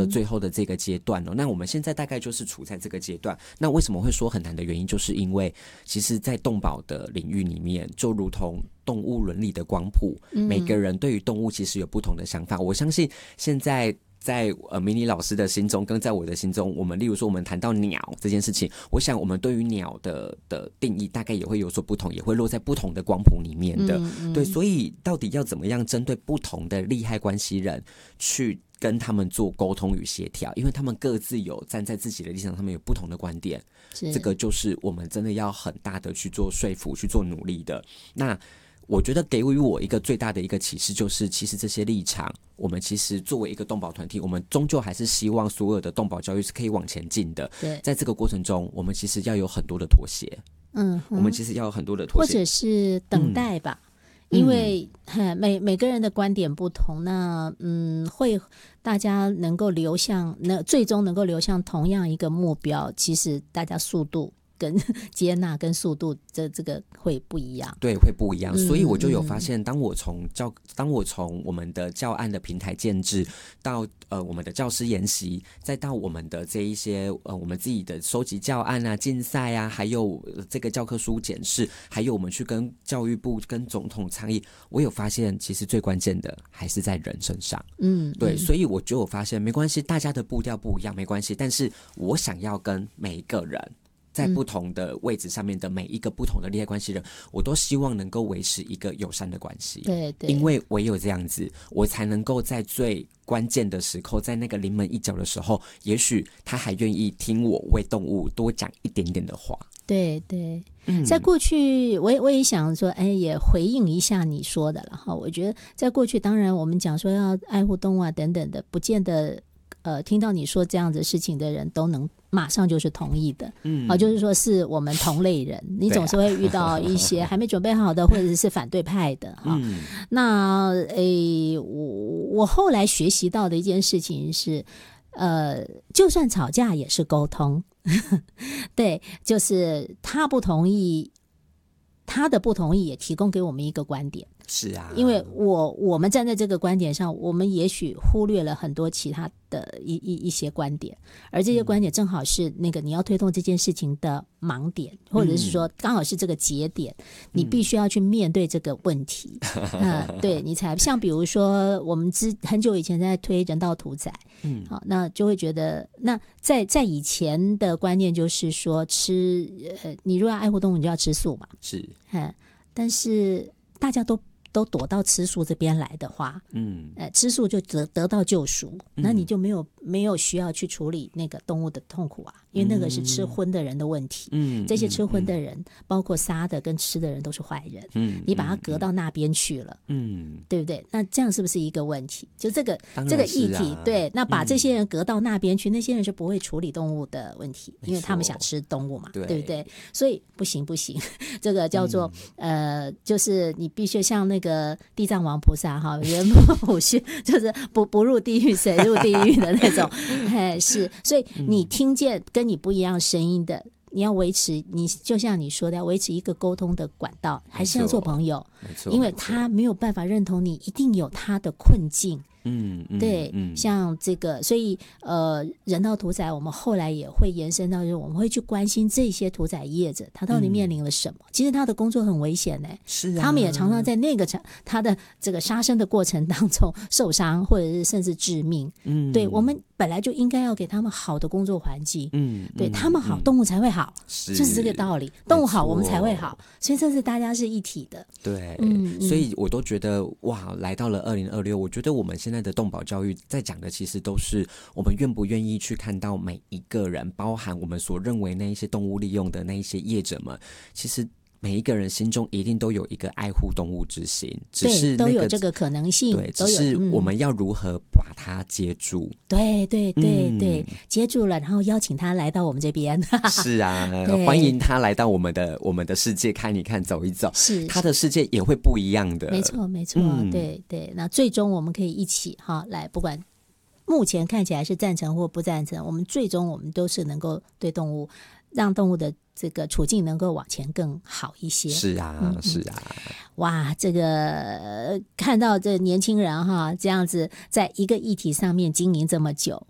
了最后的这个阶段那我们现在大概就是处在这个阶段。那为什么会说很难的原因，就是因为其实在动保的领域里面，就如同动物伦理的光谱，每个人对于动物其实有不同的想法。我相信现在在迷你老师的心中跟在我的心中，我们例如说我们谈到鸟这件事情，我想我们对于鸟的定义大概也会有所不同，也会落在不同的光谱里面的。对，所以到底要怎么样针对不同的利害关系人去跟他们做沟通与协调，因为他们各自有站在自己的立场，他们有不同的观点，这个就是我们真的要很大的去做说服，去做努力的。那我觉得给予我一个最大的一个启示，就是其实这些立场，我们其实作为一个动保团体，我们终究还是希望所有的动保教育是可以往前进的。对，在这个过程中，我们其实要有很多的妥协。我们其实要有很多的妥协， 或者是等待吧。因为每个人的观点不同，那会大家能够流向，那最终能够流向同样一个目标，其实大家速度跟接纳跟速度这个会不一样。 对，会不一样。所以我就有发现，当我从我们的教案的平台建制到我们的教师研习，再到我们的这一些我们自己的收集教案啊、竞赛啊，还有这个教科书检视，还有我们去跟教育部跟总统倡议，我有发现其实最关键的还是在人身上。对，所以我就有发现没关系，大家的步调不一样没关系，但是我想要跟每一个人在不同的位置上面的每一个不同的利害关系人，我都希望能够维持一个友善的关系。 对， 因为唯有这样子，我才能够在最关键的时刻，在那个临门一脚的时候，也许他还愿意听我为动物多讲一点点的话。 对对，在过去我也想说，也回应一下你说的了哈。我觉得在过去，当然我们讲说要爱护动物啊等等的，不见得听到你说这样子事情的人都能马上就是同意的。就是说是我们同类人，你总是会遇到一些还没准备好的，或者是反对派的哈。那我后来学习到的一件事情是，就算吵架也是沟通。对，就是他不同意，他的不同意也提供给我们一个观点。 是啊， 因为我们站在这个观点上，我们也许忽略了很多其他的一些观点，而这些观点正好是那个你要推动这件事情的盲点，或者是说刚好是这个节点，你必须要去面对这个问题。对，你才像比如说我们很久以前在推人道屠宰，好，那就会觉得那在以前的观念就是说你如果要爱护动物，你就要吃素嘛。 是， 但是大家都躲到吃素这边来的话，吃素就得到救赎，那你就没有需要去处理那个动物的痛苦啊，因为那个是吃荤的人的问题。这些吃荤的人，包括杀的跟吃的人都是坏人。你把它隔到那边去了，对不对？那这样是不是一个问题？就这个议题，对，那把这些人隔到那边去，那些人是不会处理动物的问题，因为他们想吃动物嘛，对不对？所以不行，这个叫做就是你必须像那个地藏王菩萨哈，人不须就是不入地狱谁入地狱的那种。是，所以你听见跟你不一样声音的，你要维持，你就像你说的，要维持一个沟通的管道，还是要做朋友，因为他没有办法认同你，一定有他的困境。对，像这个，所以人道屠宰我们后来也会延伸到，就是我们会去关心这些屠宰业者他到底面临了什么。其实他的工作很危险是啊， 他们也常常在那个他的这个杀生的过程当中受伤，或者是甚至致命。对，我们本来就应该要给他们好的工作环境。对，他们好，动物才会好，就是这个道理。动物好，我们才会好，所以这是大家是一体的。 对，所以我都觉得哇，来到了2026，我觉得我们现在的动保教育在讲的其实都是我们愿不愿意去看到每一个人，包含我们所认为那一些动物利用的那一些业者们，其实每一个人心中一定都有一个爱护动物之心，只是都有这个可能性。 对，只是我们要如何把它接住。 对，接住了，然后邀请他来到我们这边。 是啊，欢迎他来到我们的世界看一看走一走，是他的世界也会不一样的。 没错，对，那最终我们可以一起来，不管目前看起来是赞成或不赞成，我们最终我们都是能够对动物，让动物的这个处境能够往前更好一些。 是啊，是啊。 哇，这个看到这年轻人这样子在一个议题上面经营这么久，